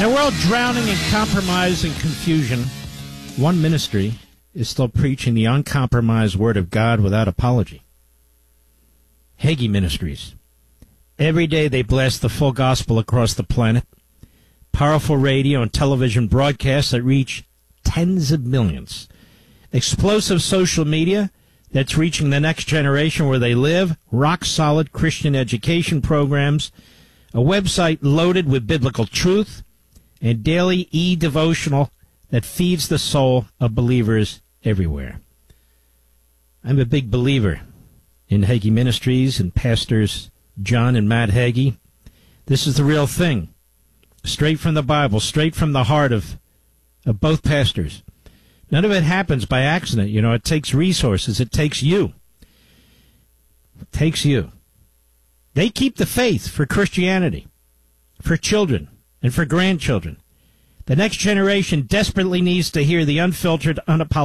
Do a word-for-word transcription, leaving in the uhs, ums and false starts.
In a world drowning in compromise and confusion, one ministry is still preaching the uncompromised Word of God without apology. Hagee Ministries. Every day they blast the full gospel across the planet. Powerful radio and television broadcasts that reach tens of millions. Explosive social media that's reaching the next generation where they live. Rock-solid Christian education programs. A website loaded with biblical truth. And daily e-devotional that feeds the soul of believers everywhere. I'm a big believer in Hagee Ministries and Pastors John and Matt Hagee. This is the real thing. Straight from the Bible, straight from the heart of, of both pastors. None of it happens by accident. You know, it takes resources. It takes you. It takes you. They keep the faith for Christianity, for children, and for grandchildren. The next generation desperately needs to hear the unfiltered, unapologetic